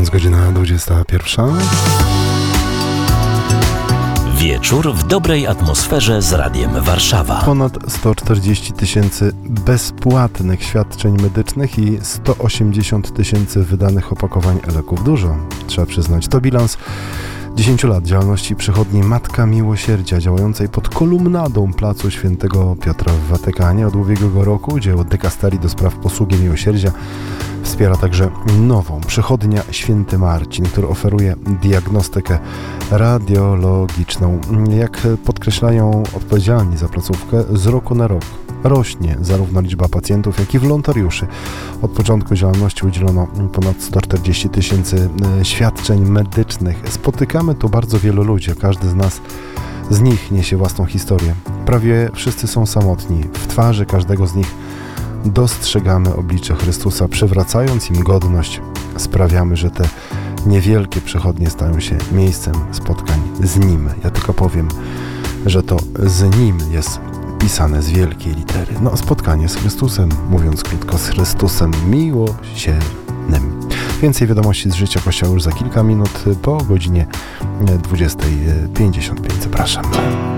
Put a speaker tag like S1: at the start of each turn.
S1: Jest godzina 21.
S2: Wieczór w dobrej atmosferze z Radiem Warszawa.
S1: Ponad 140 000 bezpłatnych świadczeń medycznych i 180 000 wydanych opakowań leków. Dużo, trzeba przyznać. To bilans 10 lat działalności przychodni Matka Miłosierdzia, działającej pod kolumnadą Placu Świętego Piotra w Watykanie. Od ubiegłego roku dzieło dykasterii do spraw posługi miłosierdzia wspiera także nową przychodnia Święty Marcin, który oferuje diagnostykę radiologiczną. Jak podkreślają odpowiedzialni za placówkę, z roku na rok rośnie zarówno liczba pacjentów, jak i wolontariuszy. Od początku działalności udzielono ponad 140 000 świadczeń medycznych. Spotykamy tu bardzo wielu ludzi, każdy z nich niesie własną historię. Prawie wszyscy są samotni. W twarzy każdego z nich dostrzegamy oblicze Chrystusa. Przywracając im godność, sprawiamy, że te niewielkie przychodnie stają się miejscem spotkań z Nim. Ja tylko powiem, że to z Nim jest pisane z wielkiej litery. Spotkanie z Chrystusem, mówiąc krótko, z Chrystusem miłosiernym. Więcej wiadomości z życia Kościoła już za kilka minut po godzinie 20:55. Zapraszam.